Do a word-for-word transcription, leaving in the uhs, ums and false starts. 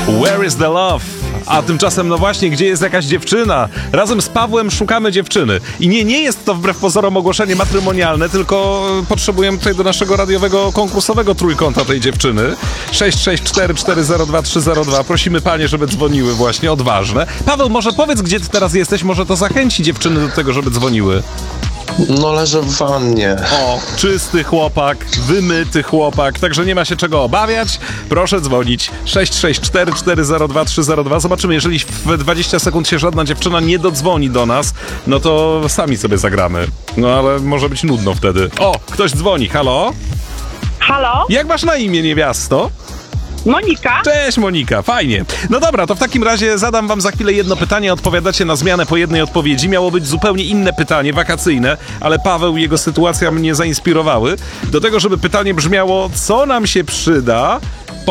Where is the love? A tymczasem, no właśnie, gdzie jest jakaś dziewczyna? Razem z Pawłem szukamy dziewczyny. I nie, nie jest to wbrew pozorom ogłoszenie matrymonialne, tylko potrzebujemy tutaj do naszego radiowego, konkursowego trójkąta tej dziewczyny. sześć sześć cztery cztery zero dwa trzy zero dwa. Prosimy panie, żeby dzwoniły właśnie, odważne. Paweł, może powiedz, gdzie ty teraz jesteś? Może to zachęci dziewczyny do tego, żeby dzwoniły. No leżę w wannie. O, czysty chłopak, wymyty chłopak, także nie ma się czego obawiać. Proszę dzwonić sześć sześć cztery cztery zero dwa trzy zero dwa. Zobaczymy, jeżeli w dwadzieścia sekund się żadna dziewczyna nie dodzwoni do nas, no to sami sobie zagramy. No ale może być nudno wtedy. O, ktoś dzwoni, halo? Halo? Jak masz na imię, niewiasto? Monika? Cześć Monika, fajnie. No dobra, to w takim razie zadam wam za chwilę jedno pytanie, odpowiadacie na zmianę po jednej odpowiedzi. Miało być zupełnie inne pytanie, wakacyjne, ale Paweł i jego sytuacja mnie zainspirowały do tego, żeby pytanie brzmiało: co nam się przyda,